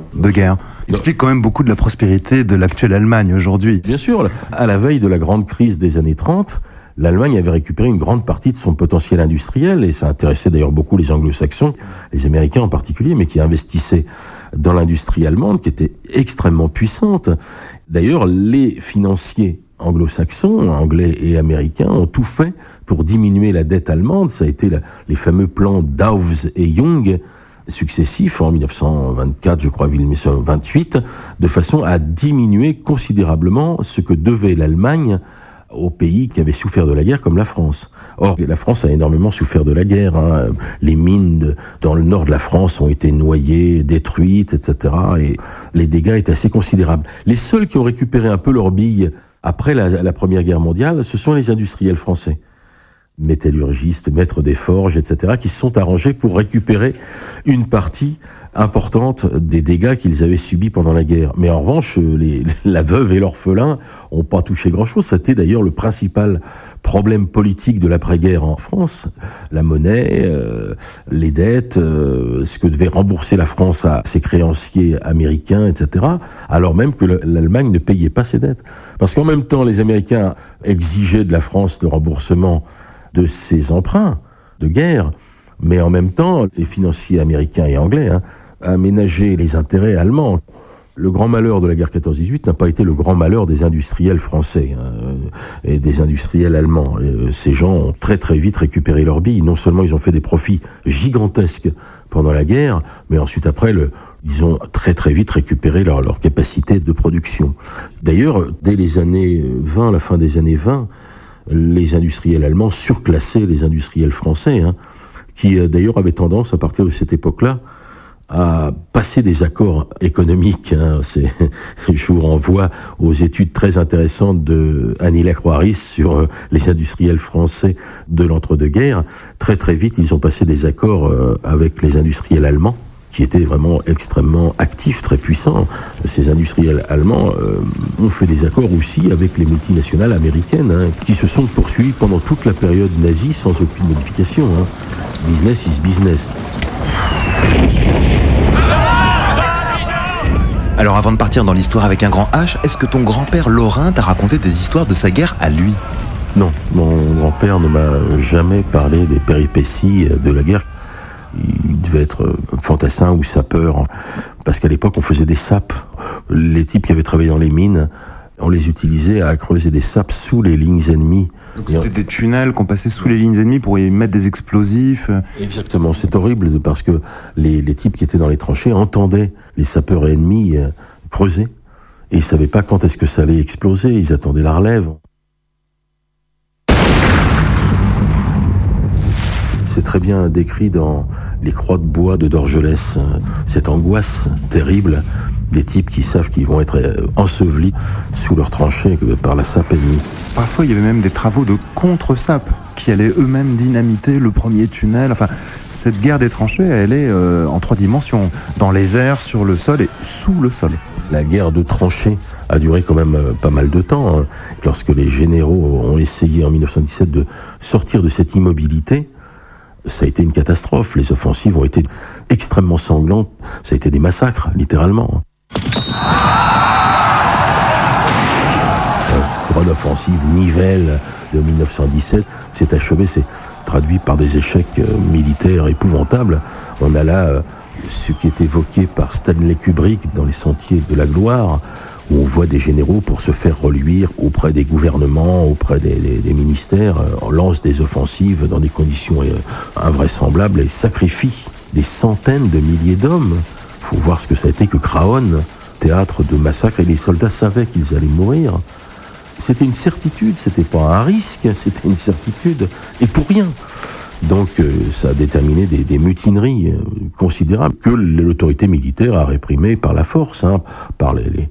de guerre. Explique quand même beaucoup de la prospérité de l'actuelle Allemagne aujourd'hui. Bien sûr, à la veille de la grande crise des années 30, l'Allemagne avait récupéré une grande partie de son potentiel industriel, et ça intéressait d'ailleurs beaucoup les anglo-saxons, les Américains en particulier, mais qui investissaient dans l'industrie allemande, qui était extrêmement puissante. D'ailleurs, les financiers anglo-saxons, anglais et américains, ont tout fait pour diminuer la dette allemande. Ça a été les fameux plans Dawes et Young, successifs en 1924, je crois, 1928, de façon à diminuer considérablement ce que devait l'Allemagne aux pays qui avaient souffert de la guerre, comme la France. Or, la France a énormément souffert de la guerre. Les mines dans le nord de la France ont été noyées, détruites, etc. Et les dégâts étaient assez considérables. Les seuls qui ont récupéré un peu leurs billes après la Première Guerre mondiale, ce sont les industriels français. Métallurgistes, maîtres des forges, etc., qui se sont arrangés pour récupérer une partie importante des dégâts qu'ils avaient subis pendant la guerre. Mais en revanche, la veuve et l'orphelin n'ont pas touché grand-chose. C'était d'ailleurs le principal problème politique de l'après-guerre en France. La monnaie, les dettes, ce que devait rembourser la France à ses créanciers américains, etc., alors même que l'Allemagne ne payait pas ses dettes. Parce qu'en même temps, les Américains exigeaient de la France le remboursement de ses emprunts de guerre, mais en même temps, les financiers américains et anglais aménageaient les intérêts allemands. Le grand malheur de la guerre 14-18 n'a pas été le grand malheur des industriels français et des industriels allemands. Ces gens ont très très vite récupéré leurs billes. Non seulement ils ont fait des profits gigantesques pendant la guerre, mais ensuite après, ils ont très très vite récupéré leur capacité de production. D'ailleurs, dès les années 20, la fin des années 20, les industriels allemands surclassaient les industriels français, qui d'ailleurs avaient tendance, à partir de cette époque-là, à passer des accords économiques. Je vous renvoie aux études très intéressantes de Annie Lacroix-Riss sur les industriels français de l'entre-deux-guerres. Très très vite, ils ont passé des accords avec les industriels allemands, qui étaient vraiment extrêmement actifs, très puissants. Ces industriels allemands ont fait des accords aussi avec les multinationales américaines, qui se sont poursuivis pendant toute la période nazie sans aucune modification. Business is business. Alors avant de partir dans l'histoire avec un grand H, est-ce que ton grand-père Lorrain t'a raconté des histoires de sa guerre à lui ? Non, mon grand-père ne m'a jamais parlé des péripéties de la guerre. Il devait être fantassin ou sapeur, parce qu'à l'époque, on faisait des sapes. Les types qui avaient travaillé dans les mines, on les utilisait à creuser des sapes sous les lignes ennemies. Donc c'était des tunnels qu'on passait sous les lignes ennemies pour y mettre des explosifs. Exactement, c'est horrible, parce que les types qui étaient dans les tranchées entendaient les sapeurs ennemis creuser, et ils savaient pas quand est-ce que ça allait exploser, ils attendaient la relève. C'est très bien décrit dans Les Croix de bois de Dorgelès, cette angoisse terrible des types qui savent qu'ils vont être ensevelis sous leurs tranchées par la sape ennemie. Parfois, il y avait même des travaux de contre-sape qui allaient eux-mêmes dynamiter le premier tunnel. Enfin, cette guerre des tranchées, elle est en 3 dimensions, dans les airs, sur le sol et sous le sol. La guerre de tranchées a duré quand même pas mal de temps. Lorsque les généraux ont essayé en 1917 de sortir de cette immobilité, ça a été une catastrophe. Les offensives ont été extrêmement sanglantes. Ça a été des massacres, littéralement. La grande offensive Nivelle de 1917 s'est achevée, c'est traduit par des échecs militaires épouvantables. On a là ce qui est évoqué par Stanley Kubrick dans Les Sentiers de la Gloire, où on voit des généraux, pour se faire reluire auprès des gouvernements, auprès des ministères, lancent des offensives dans des conditions invraisemblables et sacrifient des centaines de milliers d'hommes. Il faut voir ce que ça a été que Craonne, théâtre de massacre, et les soldats savaient qu'ils allaient mourir. C'était une certitude, c'était pas un risque, c'était une certitude, et pour rien. Donc ça a déterminé des mutineries considérables que l'autorité militaire a réprimées par la force, par les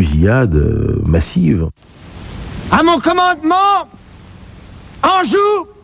fusillades massives. À mon commandement, Anjou